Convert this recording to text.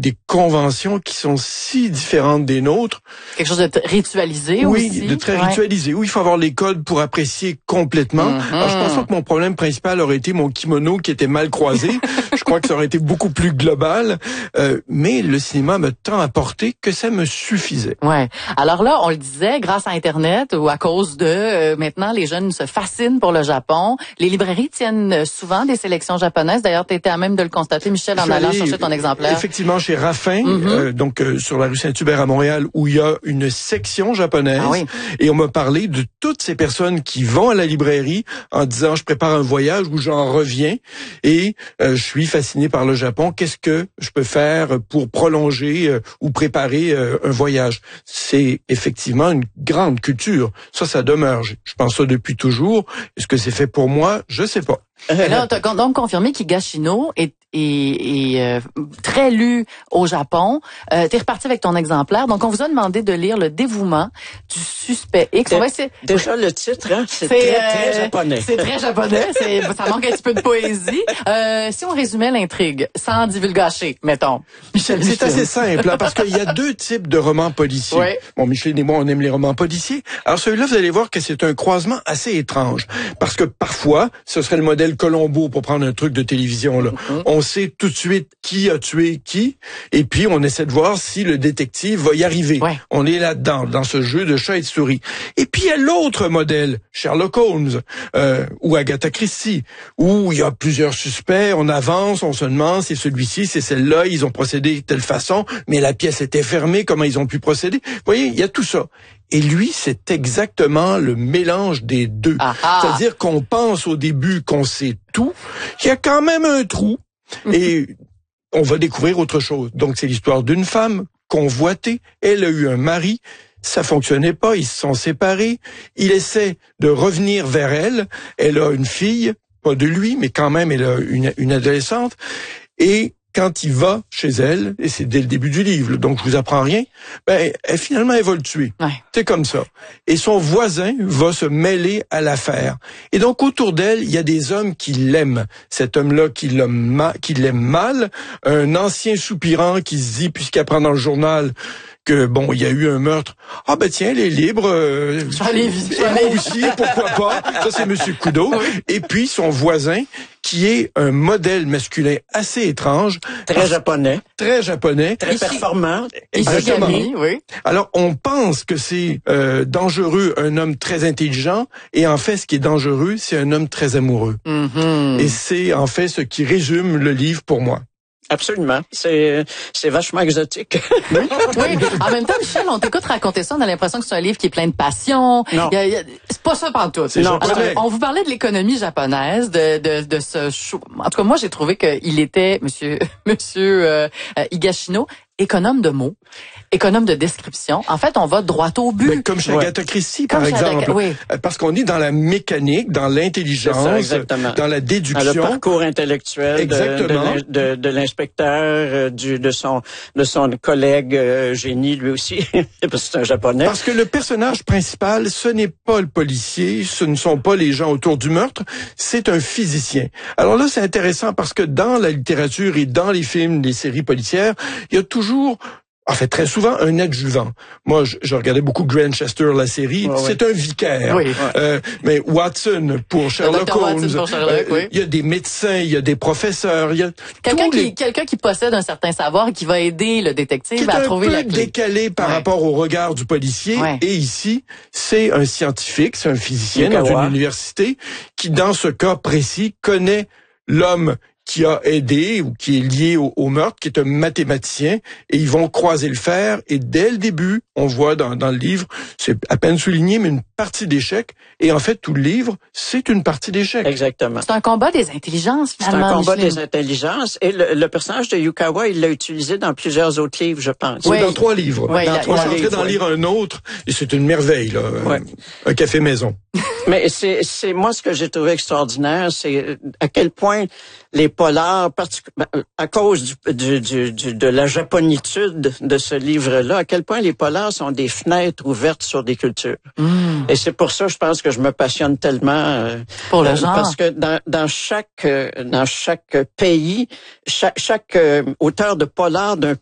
des conventions qui sont si différentes des nôtres. Quelque chose de ritualisé aussi. Oui, de très ritualisé. Oui, il faut avoir les codes pour apprécier complètement. Alors, je pense pas que mon problème principal aurait été mon kimono qui était mal croisé. Je crois que ça aurait été beaucoup plus global. Mais le cinéma m'a tant apporté que ça me suffisait. Ouais. Alors là, on le disait, grâce à Internet ou à cause de maintenant, les jeunes se fascinent pour le Japon. Les librairies tiennent souvent des sélections japonaises. D'ailleurs, tu étais à même de le constater, Michel, en allant chercher ton exemplaire. Effectivement, chez Raffin, sur la rue Saint-Hubert à Montréal, où il y a une section japonaise. Ah oui. Et on m'a parlé de toutes ces personnes qui vont à la librairie en disant, je prépare un voyage ou j'en reviens et je suis fasciné par le Japon. Qu'est-ce que je peux faire pour prolonger ou préparer un voyage? C'est effectivement une grande culture. Ça demeure. Je pense ça depuis toujours. Est-ce que c'est fait pour moi? Je sais pas. Là, tu as donc confirmé qu'Higashino est très lu au Japon. Tu es reparti avec ton exemplaire. Donc, on vous a demandé de lire Le dévouement du suspect X. Déjà, le titre, hein, c'est très japonais. C'est très japonais. Ça manque un petit peu de poésie. Si on résumait l'intrigue, sans divulgacher, mettons. C'est assez simple, hein, parce qu'il y a deux types de romans policiers. Oui. Bon, Michel et moi, on aime les romans policiers. Alors, celui-là, vous allez voir que c'est un croisement assez étrange. Parce que parfois, ce serait le modèle Colombo pour prendre un truc de télévision, là. On sait tout de suite qui a tué qui, et puis on essaie de voir si le détective va y arriver. Ouais. On est là-dedans, dans ce jeu de chat et de souris. Et puis il y a l'autre modèle, Sherlock Holmes, ou Agatha Christie, où il y a plusieurs suspects, on avance, on se demande, c'est celui-ci, c'est celle-là, ils ont procédé de telle façon, mais la pièce était fermée, comment ils ont pu procéder? Vous voyez, il y a tout ça. Et lui, c'est exactement le mélange des deux. C'est-à-dire qu'on pense au début qu'on sait tout, qu'il y a quand même un trou, et on va découvrir autre chose. Donc, c'est l'histoire d'une femme convoitée. Elle a eu un mari, ça fonctionnait pas, ils se sont séparés. Il essaie de revenir vers elle. Elle a une fille, pas de lui, mais quand même, elle a une adolescente. Et quand il va chez elle, et c'est dès le début du livre, donc je vous apprends rien, finalement, elle va le tuer. Ouais. C'est comme ça. Et son voisin va se mêler à l'affaire. Et donc, autour d'elle, il y a des hommes qui l'aiment. Cet homme-là qui l'aime mal, un ancien soupirant qui se dit, puisqu'il apprend dans le journal que, bon, il y a eu un meurtre. Ah, tiens, elle est libre. Et moi aussi, pourquoi pas. Ça, c'est Monsieur Kudo. Oui. Et puis, son voisin, qui est un modèle masculin assez étrange. Très japonais. Très japonais. Très performant. Exactement. Oui. Alors, on pense que c'est dangereux, un homme très intelligent, et en fait, ce qui est dangereux, c'est un homme très amoureux. Et c'est, en fait, ce qui résume le livre pour moi. Absolument. C'est vachement exotique. Oui. En même temps, Michel, on t'écoute raconter ça, on a l'impression que c'est un livre qui est plein de passion. Non. C'est pas ça pantoute. Non. Alors, on vous parlait de l'économie japonaise, de ce show. En tout cas, moi, j'ai trouvé qu'il était, monsieur Higashino, économe de mots, économe de description. En fait, on va droit au but. Mais comme chez Agatha Christie, par exemple. Parce qu'on est dans la mécanique, dans l'intelligence, dans la déduction. Dans le parcours intellectuel de l'inspecteur, de son collègue génie, lui aussi, parce que c'est un japonais. Parce que le personnage principal, ce n'est pas le policier, ce ne sont pas les gens autour du meurtre, c'est un physicien. Alors là, c'est intéressant parce que dans la littérature et dans les films, les séries policières, il y a toujours, en fait, très souvent, un adjuvant. Moi, je regardais beaucoup Grantchester, la série. C'est un vicaire. Oui. Mais Watson pour Sherlock Holmes. Oui. Il y a des médecins, il y a des professeurs. Il y a quelqu'un qui possède un certain savoir et qui va aider le détective à trouver la clé. Qui est un peu décalé par rapport au regard du policier. Ouais. Et ici, c'est un scientifique, c'est un physicien dans une université qui, dans ce cas précis, connaît l'homme qui a aidé ou qui est lié au meurtre, qui est un mathématicien, et ils vont croiser le fer, et dès le début, on voit dans le livre, c'est à peine souligné, mais une partie d'échec, et en fait, tout le livre, c'est une partie d'échec. Exactement. C'est un combat des intelligences, finalement. C'est un combat des intelligences, et le personnage de Yukawa, il l'a utilisé dans plusieurs autres livres, je pense. Oui, dans 3 livres. Oui, je suis en train d'en lire un autre, et c'est une merveille, là. Un café maison. Mais c'est moi ce que j'ai trouvé extraordinaire, c'est à quel point les polars, à cause de la japonitude de ce livre-là, à quel point les polars sont des fenêtres ouvertes sur des cultures. Et c'est pour ça, je pense que je me passionne tellement pour le genre. Parce que dans chaque pays, chaque auteur de polar d'un